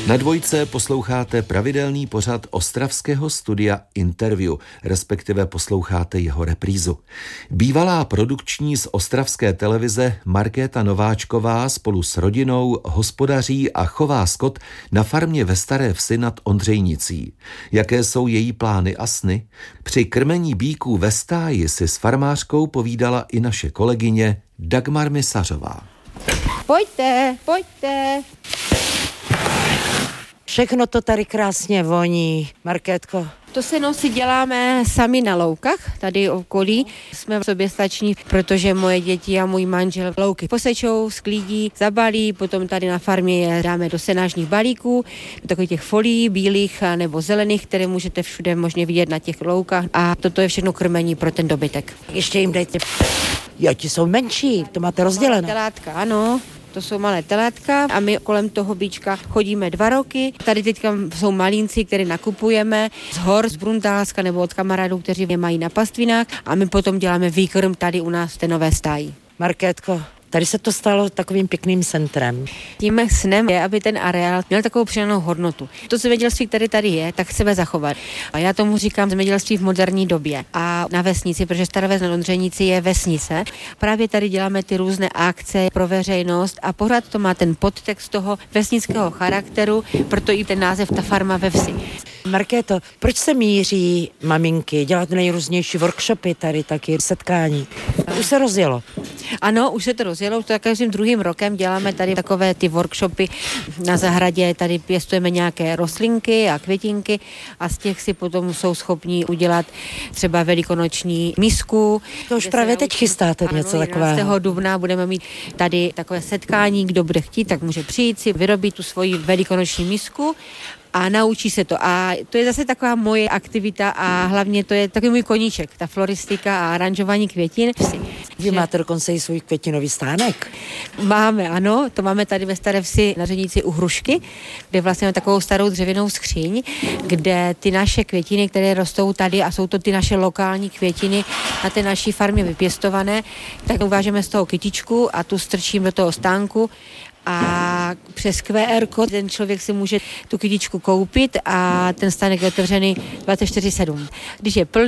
Na Dvojce posloucháte pravidelný pořad ostravského studia Interview, respektive posloucháte jeho reprízu. Bývalá produkční z ostravské televize Markéta Nováčková spolu s rodinou hospodaří a chová skot na farmě ve Staré Vsi nad Ondřejnicí. Jaké jsou její plány a sny? Při krmení býků ve stáji si s farmářkou povídala i naše kolegyně Dagmar Misařová. Pojďte. Všechno to tady krásně voní, Markétko. To se si děláme sami na loukách, tady okolí. Jsme soběstační, protože moje děti a můj manžel louky posečou, sklídí, zabalí, potom tady na farmě je dáme do senážních balíků, do takových těch folií bílých nebo zelených, které můžete všude možně vidět na těch loukách, a toto je všechno krmení pro ten dobytek. Ještě jim dejte. Jo, ti jsou menší, to máte rozděleno. Telátka, ano. To jsou malé telátka a my kolem toho bíčka chodíme 2 roky. Tady teďka jsou malínci, které nakupujeme z hor, z Bruntálska nebo od kamarádů, kteří je mají na pastvinách, a my potom děláme výkrm tady u nás v té nové stáji. Markétko, tady se to stalo takovým pěkným centrem. Tím snem je, aby ten areál měl takovou přidanou hodnotu. To zemědělství, které tady je, tak chceme zachovat. A já tomu říkám zemědělství v moderní době. A na vesnici, protože Stará Ves nad Ondřejnicí je vesnice. Právě tady děláme ty různé akce pro veřejnost a pořád to má ten podtext toho vesnického charakteru, proto i ten název Ta farma ve vsi. Markéto, proč se míří maminky dělat nejrůznější workshopy tady, taky setkání? Už se rozjelo. Ano, už se to rozjelo, to každým druhým rokem děláme tady takové ty workshopy na zahradě, tady pěstujeme nějaké rostlinky a květinky a z těch si potom jsou schopní udělat třeba velikonoční misku. To už právě teď chystáte něco takového. 11. dubna budeme mít tady takové setkání, kdo bude chtít, tak může přijít si, vyrobit tu svoji velikonoční misku a naučí se to. A to je zase taková moje aktivita a hlavně to je takový můj koníček, ta floristika a aranžování květin. Vy máte dokonce i svůj květinový stánek. Máme, ano, to máme tady ve Staré Vsi na Řednici u Hrušky, kde vlastně máme takovou starou dřevěnou skříň, kde ty naše květiny, které rostou tady a jsou to ty naše lokální květiny na té naší farmě vypěstované, tak uvážeme z toho kytičku a tu strčím do toho stánku a přes QR kód ten člověk si může tu kytičku koupit a ten stánek je otevřený 24/7. Když je plný,